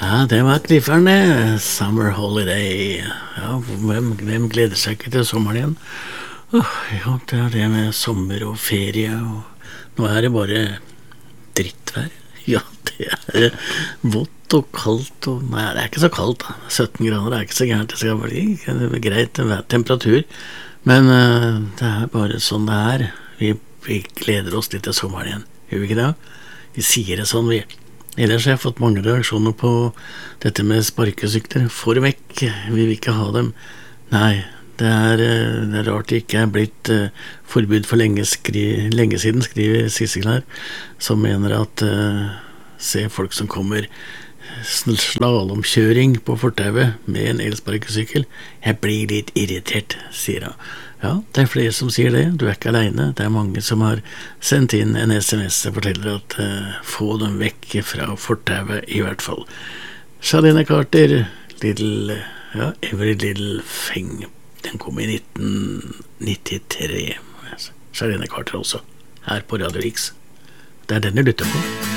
Ja, det var Clifford det. Summer Holiday. Ja, hvem gleder seg ikke til sommeren igjen? Ja, det er det med sommer og ferie, og nå er det bare drittvær. Ja, det er vått og kaldt, og nei, det er ikke så kaldt da. 17 grader, det er ikke så gærent. Det skal bli greit temperatur, men det er bare sånn det er. Vi gleder oss litt til sommeren igjen, gjør vi ikke det? Vi sier det sånn, vi. Ellers har jeg fått mange reaksjoner på dette med sparkesykler. For vekk, vi vil ikke ha dem. Nei, det er rart det ikke er blitt forbud for lenge siden, skriver Sisseklar, som mener at se folk som kommer slalomkjøring på fortauet med en elsparkesykkel. Jeg blir litt irritert, sier han. Ja, det er flere som sier det. Du er ikke alene. Det er mange som har sendt inn en SMS og forteller at få dem vekk fra fortauet i hvert fall. Charlene Carter, Every Little Thing. Den kom i 1993. Charlene Carter også, her på Radio Riks. Det er den jeg lytter på.